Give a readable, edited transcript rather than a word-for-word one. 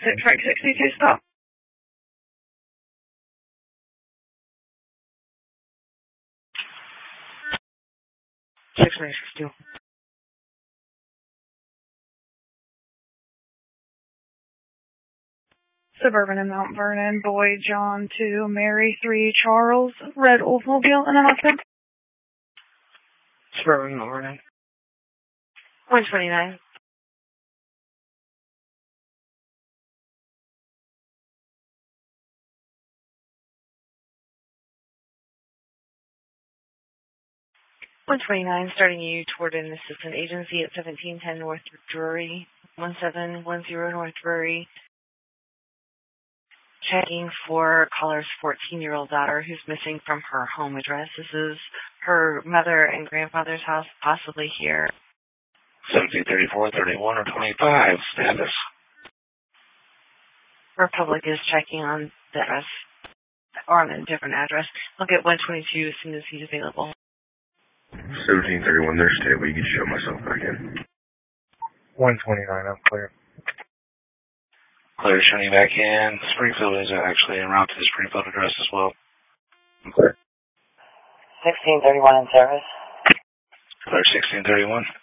Track 62, stop. 662. Suburban in Mount Vernon, Boy John 2, Mary 3, Charles, Red Oldsmobile, and then I'll send. Suburban Mount Vernon. 129. Starting you toward an assistant agency at 1710 North Drury, 1710 North Drury. Checking for caller's 14-year-old daughter who's missing from her home address. This is her mother and grandfather's house, possibly here. 1734, 31, or 25. Status. Republic is checking on the address, or on a different address. I'll get 122 as soon as he's available. 1731, there's stable. You can show myself back in. 129, I'm clear. Clear, showing you back in. Springfield is actually en route to the Springfield address as well. I'm clear. 1631 in service. Clear, 1631.